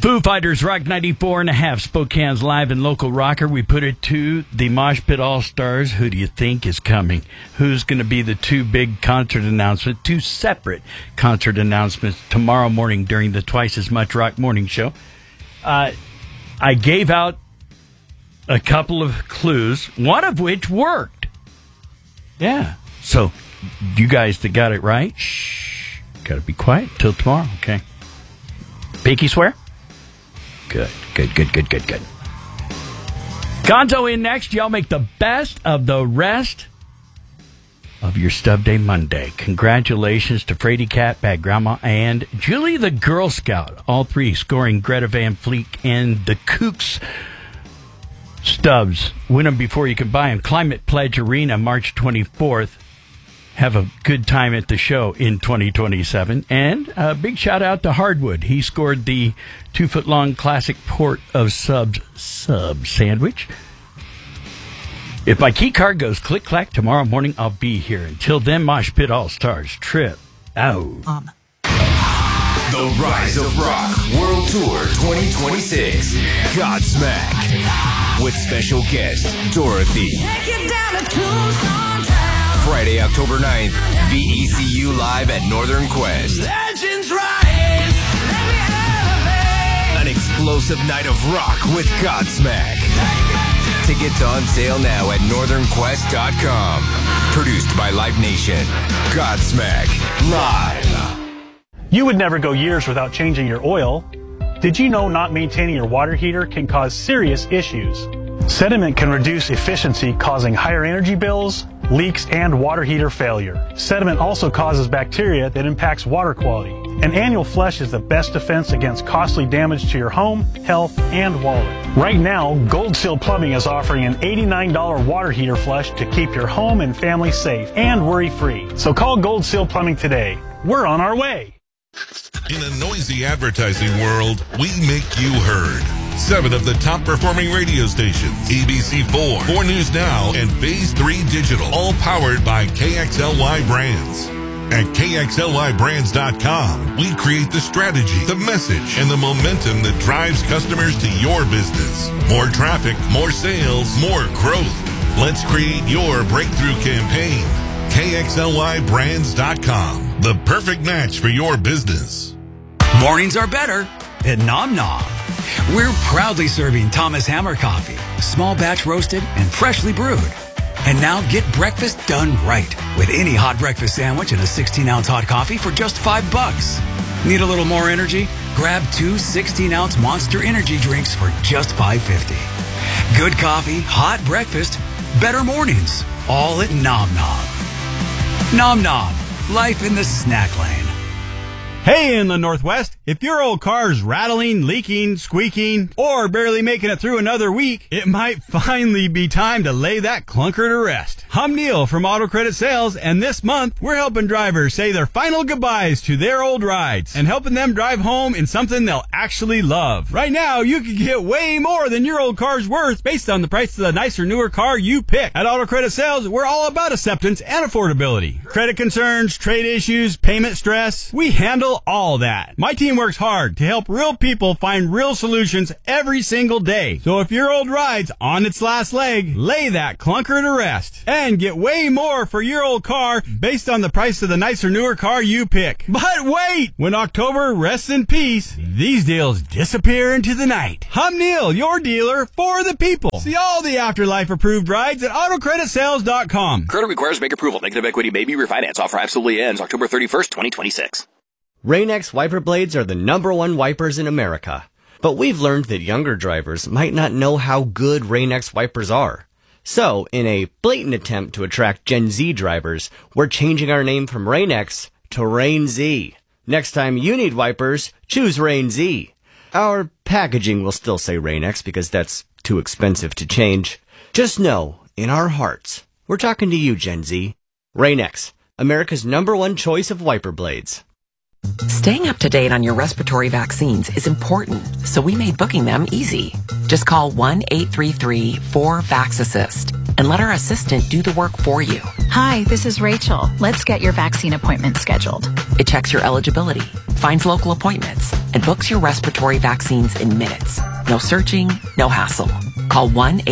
Foo Fighters Rock 94.5, Spokane's live and local rocker. We put it to the Mosh Pit All-Stars. Who do you think is coming? Who's going to be the two big concert announcements, two separate concert announcements tomorrow morning during the Twice as Much Rock Morning Show? I gave out a couple of clues, one of which worked. Yeah. So, you guys that got it right, shh, got to be quiet till tomorrow, okay? Pinky swear? Good. Gonzo in next. Y'all make the best of the rest of your Stub Day Monday. Congratulations to Frady Cat, Bad Grandma, and Julie the Girl Scout. All three scoring Greta Van Fleet and the Kooks stubs. Win them before you can buy them. Climate Pledge Arena, March 24th. Have a good time at the show in 2027. And a big shout out to Hardwood. He scored the 2-foot-long classic Port of Subs sub sandwich. If my key card goes click-clack tomorrow morning, I'll be here. Until then, Mosh Pit All-Stars trip out. The Rise of Rock World Tour 2026. Godsmack. With special guest, Dorothy. Take it down to Tombstone Town. Friday, October 9th, VECU Live at Northern Quest. Legends rise. Let me elevate. An explosive night of rock with Godsmack. Tickets on sale now at northernquest.com. Produced by Live Nation. Godsmack Live. You would never go years without changing your oil. Did you know not maintaining your water heater can cause serious issues? Sediment can reduce efficiency, causing higher energy bills, leaks, and water heater failure. Sediment also causes bacteria that impacts water quality. An annual flush is the best defense against costly damage to your home, health, and wallet. Right now, Gold Seal Plumbing is offering an $89 water heater flush to keep your home and family safe and worry-free. So call Gold Seal Plumbing today. We're on our way. In a noisy advertising world, we make you heard. 7 of the top performing radio stations, ABC4, 4 News Now, and Phase 3 Digital, all powered by KXLY Brands. At KXLYBrands.com, we create the strategy, the message, and the momentum that drives customers to your business. More traffic, more sales, more growth. Let's create your breakthrough campaign. KXLYBrands.com, the perfect match for your business. Mornings are better at Nom Nom. We're proudly serving Thomas Hammer coffee, small batch roasted and freshly brewed. And now get breakfast done right with any hot breakfast sandwich and a 16-ounce hot coffee for just $5. Need a little more energy? Grab 2 16-ounce Monster Energy drinks for just $5.50. Good coffee, hot breakfast, better mornings, all at Nom Nom. Nom Nom, life in the snack lane. Hey, in the Northwest, if your old car's rattling, leaking, squeaking, or barely making it through another week, it might finally be time to lay that clunker to rest. I'm Neil from Auto Credit Sales, and this month, we're helping drivers say their final goodbyes to their old rides and helping them drive home in something they'll actually love. Right now, you can get way more than your old car's worth based on the price of the nicer, newer car you pick. At Auto Credit Sales, we're all about acceptance and affordability. Credit concerns, trade issues, payment stress, we handle all that. My team works hard to help real people find real solutions every single day. So if your old ride's on its last leg, lay that clunker to rest and get way more for your old car based on the price of the nicer, newer car you pick. But wait! When October rests in peace, these deals disappear into the night. I'm Neil, your dealer for the people. See all the Afterlife approved rides at AutoCreditSales.com. Credit requires bank approval. Negative equity may be refinanced. Offer absolutely ends October 31st, 2026. Rain-X wiper blades are the #1 wipers in America. But we've learned that younger drivers might not know how good Rain-X wipers are. So, in a blatant attempt to attract Gen Z drivers, we're changing our name from Rain-X to Rain-Z. Next time you need wipers, choose Rain-Z. Our packaging will still say Rain-X because that's too expensive to change. Just know, in our hearts, we're talking to you, Gen Z. Rain-X, America's #1 choice of wiper blades. Staying up to date on your respiratory vaccines is important, so we made booking them easy. Just call 1-833-4-VAX-ASSIST. and let our assistant do the work for you. Hi, this is Rachel. Let's get your vaccine appointment scheduled. It checks your eligibility, finds local appointments, and books your respiratory vaccines in minutes. No searching, no hassle. Call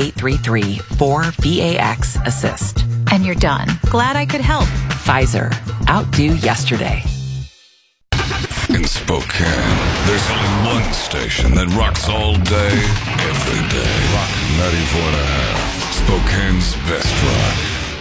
1-833-4VAX-ASSIST. And you're done. Glad I could help. Pfizer. Outdo yesterday. In Spokane, there's only one station that rocks all day, every day. Rock 94.5. Spokane's best rock.